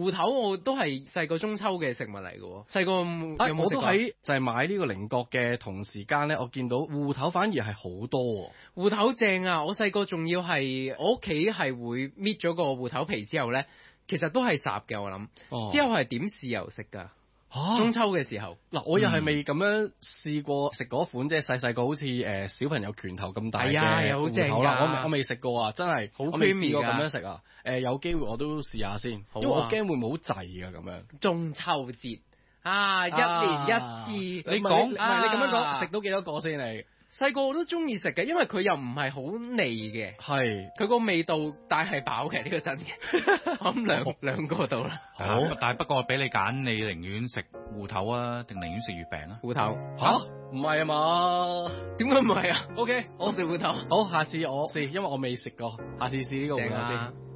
芋頭我都係細個中秋嘅食物嚟嘅，細個有冇我都食過？ 喺就係買呢個菱角嘅同時間咧，我見到芋頭反而係好多喎。 芋頭正啊！我細個仲要係我屋企係會搣咗個芋頭皮之後咧，其實都係烚嘅我諗，之後係點豉油食㗎。中秋嘅時候， 嗱，我又係未咁樣試過食嗰款，即係細細個好似小朋友拳頭咁大嘅芋頭啦。我未食過啊，真係好我未試過咁樣食啊。有機會我都試下先，因為我驚會唔會好滯㗎咁樣。 中秋節啊，一年一次， 你講唔係你咁樣講，食到幾多個先你？ 細個我都中意食嘅，因為佢又唔係好膩嘅， 係佢個味道但係飽嘅，呢個真嘅。我諗兩個到啦。 好，但係不過俾你揀，你寧願食芋頭啊，定寧願食月餅啊？ 芋頭吓？唔係啊嘛？ 點解唔係啊 ？OK， 我食芋頭。 好，下次我試，因為我未食過，下次試呢個芋頭先。